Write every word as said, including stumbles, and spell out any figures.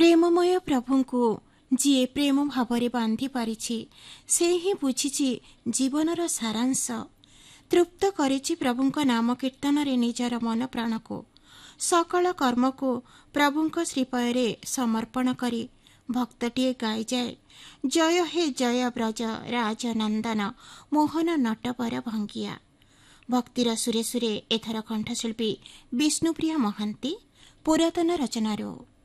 ପ୍ରେମମୟ ପ୍ରଭୁଙ୍କୁ ଯିଏ ପ୍ରେମ ଭାବରେ ବାନ୍ଧି ପାରିଛି ସେ ହିଁ ବୁଝିଛି ଜୀବନର ସାରାଂଶ। ତୃପ୍ତ କରିଛି ପ୍ରଭୁଙ୍କ ନାମ କୀର୍ତ୍ତନରେ ନିଜର ମନ ପ୍ରାଣକୁ। ସକଳ କର୍ମକୁ ପ୍ରଭୁଙ୍କ ଶ୍ରୀପୟରେ ସମର୍ପଣ କରି ଭକ୍ତଟିଏ ଗାଇଯାଏ, ଜୟ ହେ ଜୟ ବ୍ରଜ ରାଜନନ୍ଦନ ମୋହନ ନଟବର ଭଙ୍ଗିଆ। ଭକ୍ତିର ସୁରେ ସୁରେ ଏଥର କଣ୍ଠଶିଳ୍ପୀ ବିଷ୍ଣୁପ୍ରିୟା ମହାନ୍ତି ପୁରାତନ ରଚନାରୁ।